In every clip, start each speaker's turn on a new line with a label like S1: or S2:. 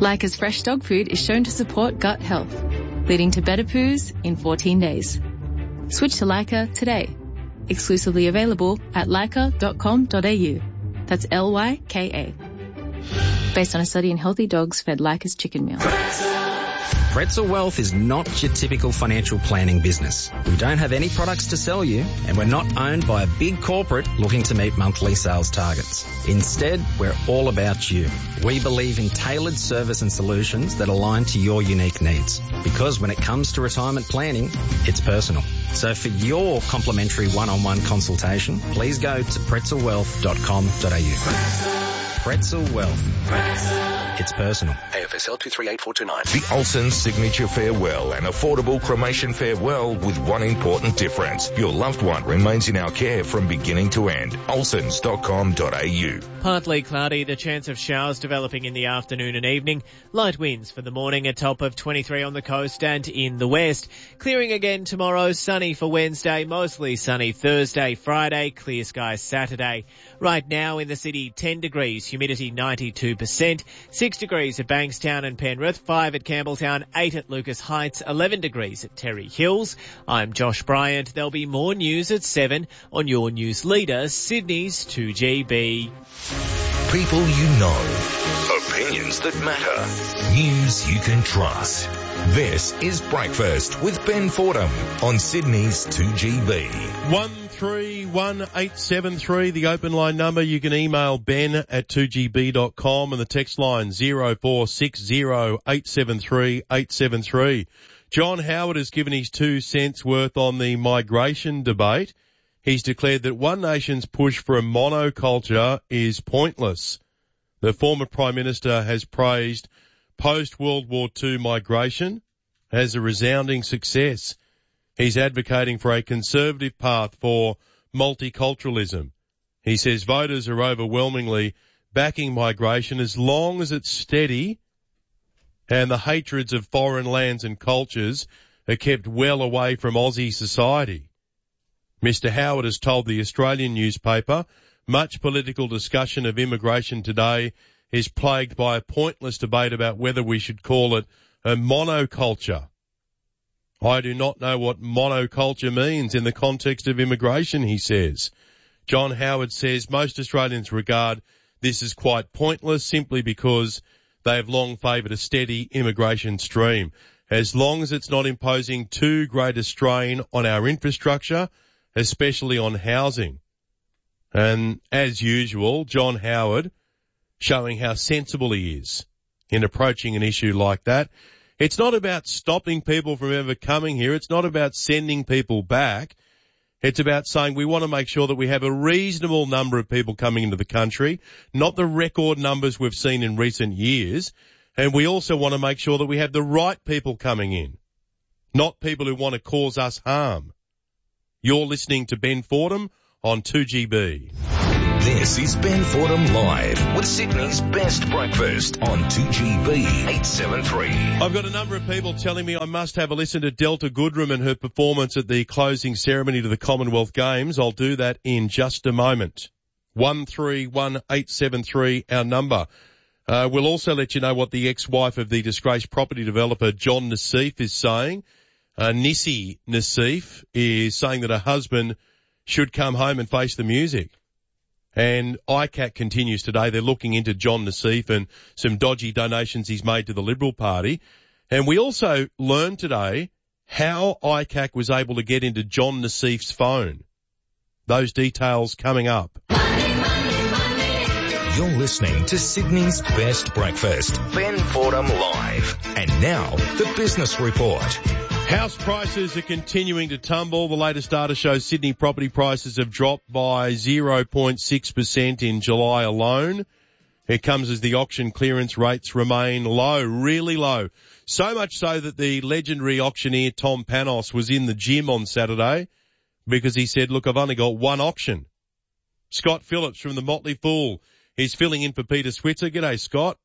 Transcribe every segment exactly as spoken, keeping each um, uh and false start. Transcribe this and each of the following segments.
S1: Leica's fresh dog food is shown to support gut health, leading to better poos in fourteen days. Switch to Leica today. Exclusively available at leica dot com dot a u. That's L Y K A. Based on a study in healthy dogs fed Leica's chicken meal.
S2: Pretzel Wealth is not your typical financial planning business. We don't have any products to sell you, and we're not owned by a big corporate looking to meet monthly sales targets. Instead, we're all about you. We believe in tailored service and solutions that align to your unique needs. Because when it comes to retirement planning, it's personal. So for your complimentary one-on-one consultation, please go to pretzel wealth dot com dot a u. Pretzel Wealth. It's personal.
S3: A F S L two three eight four two nine.
S4: The Olsen Signature Farewell, an affordable cremation farewell with one important difference. Your loved one remains in our care from beginning to end. olsens dot com dot a u.
S5: Partly cloudy, the chance of showers developing in the afternoon and evening. Light winds for the morning, a top of twenty-three on the coast and in the west. Clearing again tomorrow, sunny for Wednesday, mostly sunny Thursday, Friday, clear skies Saturday. Right now in the city, ten degrees, humidity ninety-two percent. six degrees at Bankstown and Penrith, five at Campbelltown, eight at Lucas Heights, eleven degrees at Terry Hills. I'm Josh Bryant. There'll be more news at seven on your news leader, Sydney's two G B.
S4: People you know. Opinions that matter. News you can trust. This is Breakfast with Ben Fordham on Sydney's two G B.
S6: one three one eight seven three, the open line number. You can email ben at two g b dot com and the text line zero four six zero eight seven three eight seven three. John Howard has given his two cents worth on the migration debate. He's declared that One Nation's push for a monoculture is pointless. The former Prime Minister has praised post-World War Two migration as a resounding success. He's advocating for a conservative path for multiculturalism. He says voters are overwhelmingly backing migration as long as it's steady and the hatreds of foreign lands and cultures are kept well away from Aussie society. Mister Howard has told the Australian newspaper much political discussion of immigration today is plagued by a pointless debate about whether we should call it a monoculture. I do not know what monoculture means in the context of immigration, he says. John Howard says most Australians regard this as quite pointless simply because they have long favoured a steady immigration stream. As long as it's not imposing too great a strain on our infrastructure, especially on housing. And as usual, John Howard showing how sensible he is in approaching an issue like that. It's not about stopping people from ever coming here. It's not about sending people back. It's about saying we want to make sure that we have a reasonable number of people coming into the country, not the record numbers we've seen in recent years. And we also want to make sure that we have the right people coming in, not people who want to cause us harm. You're listening to Ben Fordham on two G B.
S4: This is Ben Fordham Live with Sydney's best breakfast on two G B eight seventy-three.
S6: I've got a number of people telling me I must have a listen to Delta Goodrem and her performance at the closing ceremony to the Commonwealth Games. I'll do that in just a moment. one three one eight seven three, our number. Uh, we'll also let you know what the ex-wife of the disgraced property developer John Nassif is saying. Uh, Nissi Nassif is saying that her husband should come home and face the music. And I C A C continues today. They're looking into John Nassif and some dodgy donations he's made to the Liberal Party. And we also learned today how I C A C was able to get into John Nassif's phone. Those details coming up.
S4: Money, money, money. You're listening to Sydney's best breakfast, Ben Fordham Live. And now, the Business Report.
S6: House prices are continuing to tumble. The latest data shows Sydney property prices have dropped by zero point six percent in July alone. It comes as the auction clearance rates remain low, really low. So much so that the legendary auctioneer Tom Panos was in the gym on Saturday because he said, look, I've only got one auction. Scott Phillips from the Motley Fool is filling in for Peter Switzer. G'day, Scott.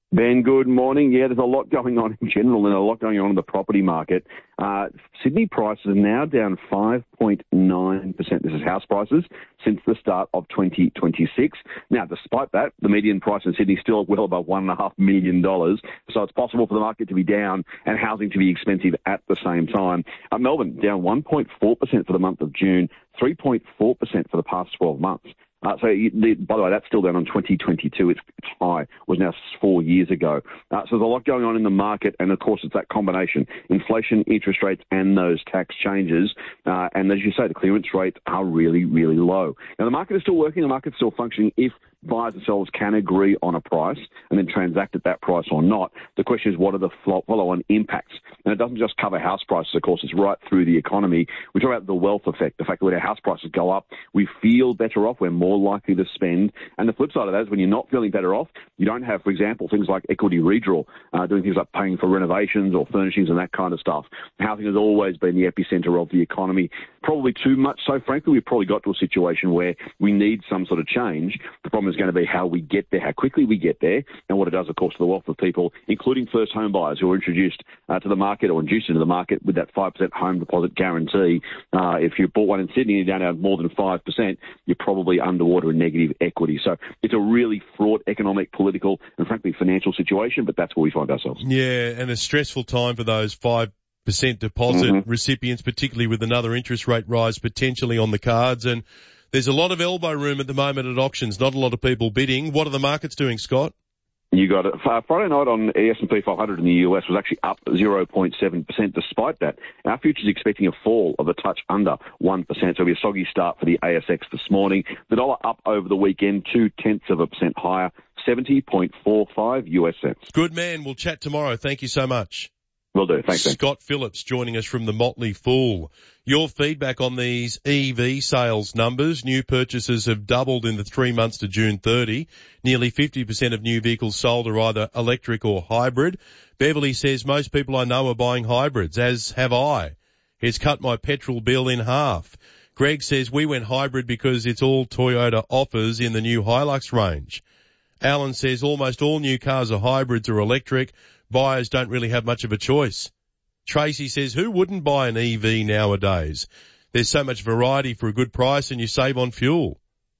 S3: Ben, good morning. Yeah, there's a lot going on in general and a lot going on in the property market. Uh, Sydney prices are now down five point nine percent. This is house prices since the start of twenty twenty-six. Now, despite that, the median price in Sydney is still well above one point five million dollars. So it's possible for the market to be down and housing to be expensive at the same time. Uh, Melbourne down one point four percent for the month of June, three point four percent for the past twelve months. Uh, so, you, the, by the way, that's still down on twenty twenty-two. Its, its high was now four years ago. Uh, so there's a lot going on in the market, and of course it's that combination: inflation, interest rates, and those tax changes. Uh, and as you say, the clearance rates are really, really low. Now the market is still working. The market's still functioning if buyers and sellers can agree on a price and then transact at that price or not. The question is, what are the follow-on impacts? And it doesn't just cover house prices, of course, it's right through the economy. We talk about the wealth effect, the fact that when our house prices go up, we feel better off, we're more likely to spend. And the flip side of that is when you're not feeling better off, you don't have, for example, things like equity redraw, uh, doing things like paying for renovations or furnishings and that kind of stuff. Housing has always been the epicenter of the economy, probably too much so. Frankly, we've probably got to a situation where we need some sort of change. The problem is going to be how we get there, how quickly we get there, and what it does, of course, to the wealth of people, including first home buyers who are introduced uh, to the market or induced into the market with that five percent home deposit guarantee. Uh, if you bought one in Sydney and you're down to more than five percent, you're probably underwater in negative equity. So it's a really fraught economic, political, and frankly financial situation, but that's where we find ourselves.
S6: Yeah, and a stressful time for those five percent deposit mm-hmm. recipients, particularly with another interest rate rise potentially on the cards. And there's a lot of elbow room at the moment at auctions, not a lot of people bidding. What are the markets doing, Scott?
S3: You got it. Uh, Friday night on the S and P five hundred in the U S was actually up zero point seven percent. Despite that, our futures expecting a fall of a touch under one percent. So it'll be a soggy start for the A S X this morning. The dollar up over the weekend, two-tenths of a percent higher, seventy point four five U S cents.
S6: Good man. We'll chat tomorrow. Thank you so much.
S3: Will do. Thanks, Ben.
S6: Scott Phillips joining us from the Motley Fool. Your feedback on these E V sales numbers. New purchases have doubled in the three months to June thirtieth. Nearly fifty percent of new vehicles sold are either electric or hybrid. Beverly says most people I know are buying hybrids, as have I. It's cut my petrol bill in half. Greg says we went hybrid because it's all Toyota offers in the new Hilux range. Alan says almost all new cars are hybrids or electric. Buyers don't really have much of a choice. Tracy says, who wouldn't buy an E V nowadays? There's so much variety for a good price and you save on fuel.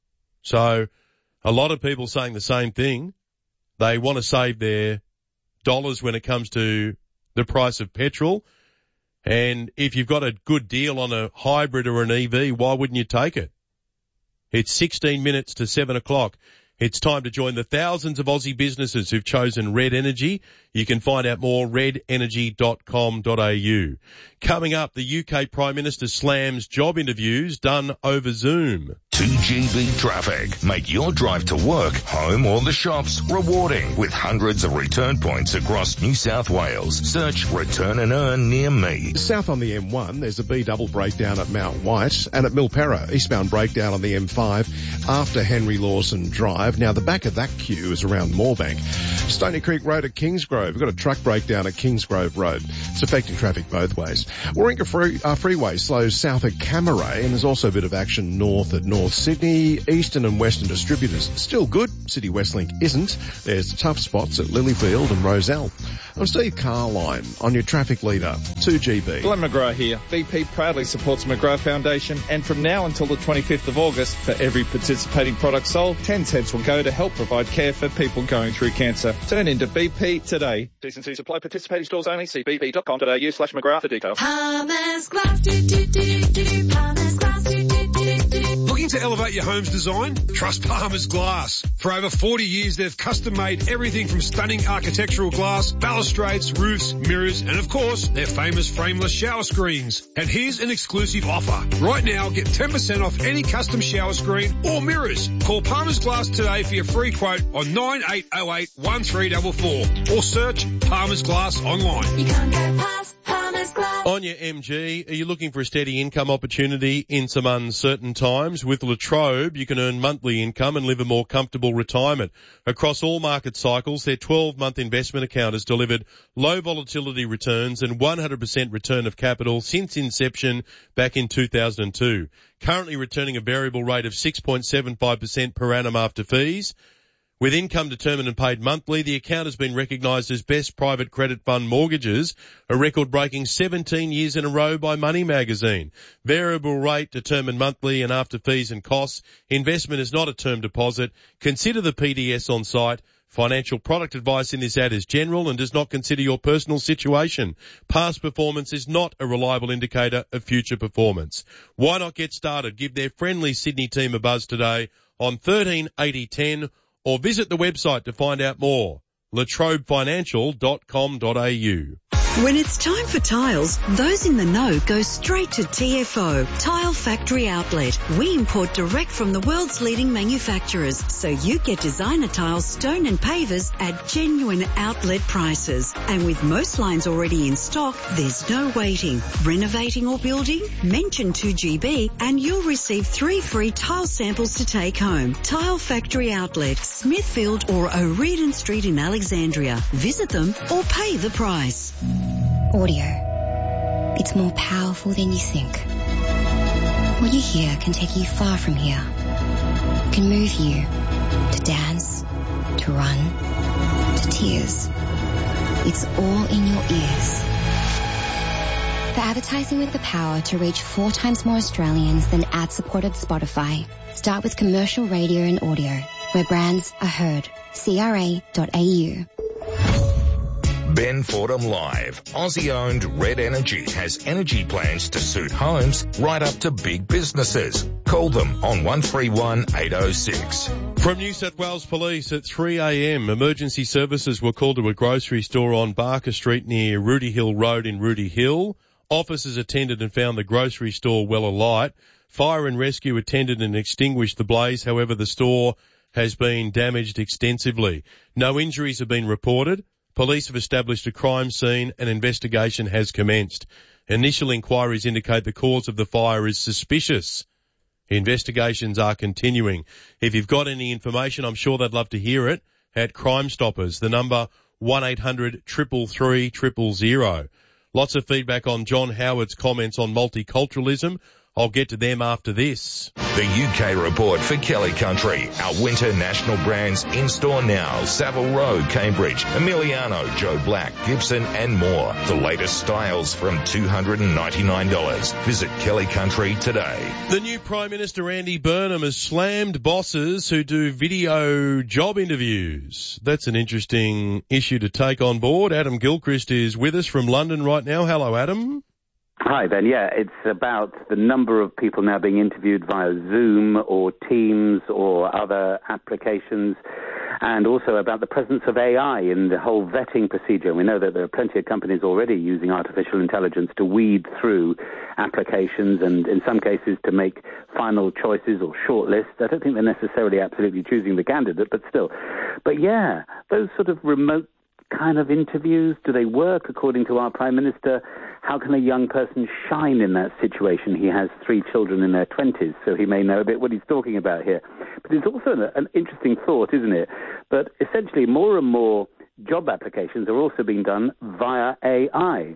S6: So a lot of people saying the same thing. They want to save their dollars when it comes to the price of petrol. And if you've got a good deal on a hybrid or an E V, why wouldn't you take it? It's sixteen minutes to seven o'clock. It's time to join the thousands of Aussie businesses who've chosen Red Energy. You can find out more, red energy dot com dot a u. Coming up, the U K Prime Minister slams job interviews done over Zoom.
S4: two G B traffic. Make your drive to work, home or the shops rewarding with hundreds of return points across New South Wales. Search Return and Earn near me.
S7: South on the M one, there's a B double breakdown at Mount White, and at Milperra, eastbound breakdown on the M five after Henry Lawson Drive. Now, the back of that queue is around Moorebank. Stony Creek Road at Kingsgrove. We've got a truck breakdown at Kingsgrove Road. It's affecting traffic both ways. Warringah free, uh, Freeway slows south at Camaray, and there's also a bit of action north at North Sydney. Eastern and Western distributors still good. City Westlink isn't. There's tough spots at Lilyfield and Roselle. I'm Steve Carline on your traffic leader, two G B.
S8: Glenn McGrath here. B P proudly supports McGrath Foundation, and from now until the twenty-fifth of August, for every participating product sold, ten cents will go to help provide care for people going through cancer. Turn into B P today. T's and C's apply. Participating stores only. See b p dot com dot a u slash McGrath for details.
S9: Palmer's Glass, do, do, do, do, Palmer's Glass, do, do, do, do.
S10: Looking to elevate your home's design? Trust Palmer's Glass. For over forty years, they've custom-made everything from stunning architectural glass, balustrades, roofs, mirrors, and of course, their famous frameless shower screens. And here's an exclusive offer. Right now, get ten percent off any custom shower screen or mirrors. Call Palmer's Glass today for your free quote on nine eight oh eight, one three four four or search Palmer's Glass online.
S9: You can't go past Palmer's Glass.
S6: On your M G, are you looking for a steady income opportunity in some uncertain times? With La Trobe, you can earn monthly income and live a more comfortable retirement. Across all market cycles, their twelve-month investment account has delivered low volatility returns and one hundred percent return of capital since inception back in two thousand two. Currently returning a variable rate of six point seven five percent per annum after fees. With income determined and paid monthly, the account has been recognised as Best Private Credit Fund Mortgages, a record-breaking seventeen years in a row by Money Magazine. Variable rate determined monthly and after fees and costs. Investment is not a term deposit. Consider the P D S on site. Financial product advice in this ad is general and does not consider your personal situation. Past performance is not a reliable indicator of future performance. Why not get started? Give their friendly Sydney team a buzz today on thirteen eighty ten or visit the website to find out more. latrobe financial dot com dot a u.
S11: When it's time for tiles, those in the know go straight to T F O, Tile Factory Outlet. We import direct from the world's leading manufacturers, so you get designer tiles, stone and pavers at genuine outlet prices. And with most lines already in stock, there's no waiting. Renovating or building? Mention two G B and you'll receive three free tile samples to take home. Tile Factory Outlet, Smithfield or O'Riordan Street in Alexandria. Visit them or pay the price.
S12: Audio. It's more powerful than you think. What you hear can take you far from here. It can move you to dance, to run, to tears. It's all in your ears. For advertising with the power to reach four times more Australians than ad-supported Spotify, start with commercial radio and audio, where brands are heard. C R A dot A U.
S4: Ben Fordham Live. Aussie-owned Red Energy has energy plans to suit homes right up to big businesses. Call them on one three one eight oh six.
S6: From New South Wales Police at three a m, emergency services were called to a grocery store on Barker Street near Rooty Hill Road in Rooty Hill. Officers attended and found the grocery store well alight. Fire and rescue attended and extinguished the blaze. However, the store has been damaged extensively. No injuries have been reported. Police have established a crime scene. An investigation has commenced. Initial inquiries indicate the cause of the fire is suspicious. Investigations are continuing. If you've got any information, I'm sure they'd love to hear it at Crime Stoppers. The number one eight hundred three three three zero zero. Lots of feedback on John Howard's comments on multiculturalism. I'll get to them after this.
S4: The U K report for Kelly Country. Our winter national brands in store now. Savile Row, Cambridge, Emiliano, Joe Black, Gibson and more. The latest styles from two hundred ninety-nine dollars. Visit Kelly Country today.
S6: The new Prime Minister Andy Burnham has slammed bosses who do video job interviews. That's an interesting issue to take on board. Adam Gilchrist is with us from London right now. Hello, Adam.
S13: Hi, Ben. Yeah, it's about the number of people now being interviewed via Zoom or Teams or other applications, and also about the presence of A I in the whole vetting procedure. We know that there are plenty of companies already using artificial intelligence to weed through applications and, in some cases, to make final choices or shortlists. I don't think they're necessarily absolutely choosing the candidate, but still. But yeah, those sort of remote kind of interviews, do they work according to our Prime Minister? How can a young person shine in that situation? He has three children in their twenties, so he may know a bit what he's talking about here. But it's also an, an interesting thought, isn't it? But essentially, more and more job applications are also being done via A I.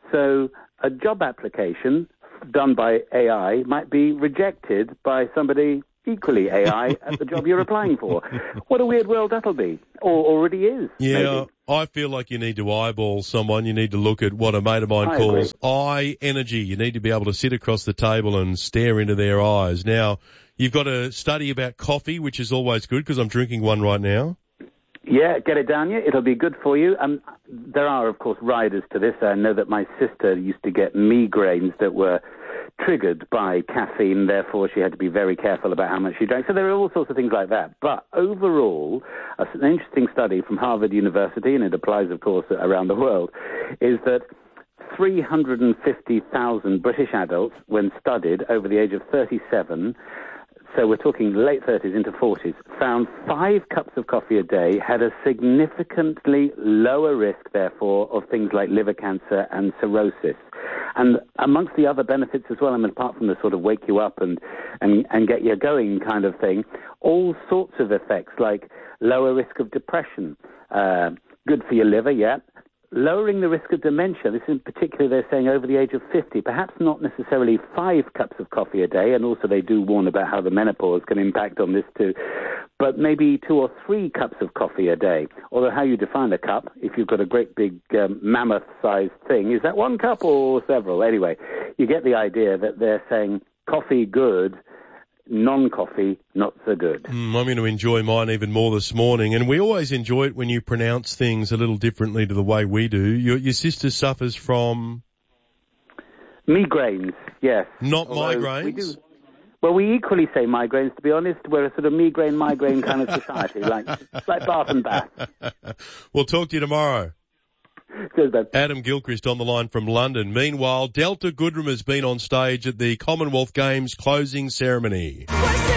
S13: So a job application done by A I might be rejected by somebody equally A I at the job you're applying for. What a weird world that'll be, or already is.
S6: Yeah,
S13: maybe.
S6: I feel like you need to eyeball someone. You need to look at what a mate of mine
S13: I
S6: calls
S13: agree.
S6: eye energy. You need to be able to sit across the table and stare into their eyes. Now, you've got a study about coffee, which is always good because I'm drinking one right now.
S13: Yeah, get it down you. It'll be good for you. Um, there are, of course, riders to this. I know that my sister used to get migraines that were triggered by caffeine, therefore she had to be very careful about how much she drank. So there are all sorts of things like that. But overall, an interesting study from Harvard University, and it applies, of course, around the world, is that three hundred fifty thousand British adults, when studied over the age of thirty-seven, so we're talking late thirties into forties, found five cups of coffee a day had a significantly lower risk, therefore, of things like liver cancer and cirrhosis. And amongst the other benefits as well, I mean, apart from the sort of wake you up and, and, and get you going kind of thing, all sorts of effects like lower risk of depression, uh, good for your liver, yeah, lowering the risk of dementia. This in particular, they're saying over the age of fifty, perhaps not necessarily five cups of coffee a day, and also they do warn about how the menopause can impact on this too, but maybe two or three cups of coffee a day. Although how you define a cup, if you've got a great big um, mammoth-sized thing, is that one cup or several? Anyway, you get the idea that they're saying coffee good, non-coffee not so good.
S6: Mm, I'm going to enjoy mine even more this morning, and we always enjoy it when you pronounce things a little differently to the way we do. Your, your sister suffers from...
S13: Migraines, yes.
S6: Not
S13: Although
S6: migraines?
S13: We do. Well, we equally say migraines, to be honest. We're a sort of migraine, migraine kind of society, like like Bath and Bath.
S6: We'll talk to you tomorrow.
S13: Cheers, Ben.
S6: Adam Gilchrist on the line from London. Meanwhile, Delta Goodrem has been on stage at the Commonwealth Games closing ceremony.